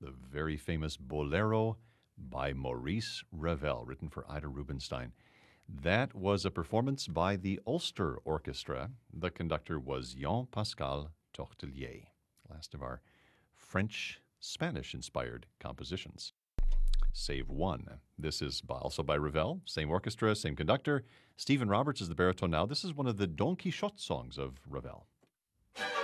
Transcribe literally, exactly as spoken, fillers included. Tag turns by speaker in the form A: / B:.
A: the very famous Bolero by Maurice Ravel, written for Ida Rubinstein. That was a performance by the Ulster Orchestra. The conductor was Jean-Pascal Tortelier, last of our French, Spanish-inspired compositions. Save one. This is by, also by Ravel, same orchestra, same conductor. Stephen Roberts is the baritone now. This is one of the Don Quixote songs of Ravel.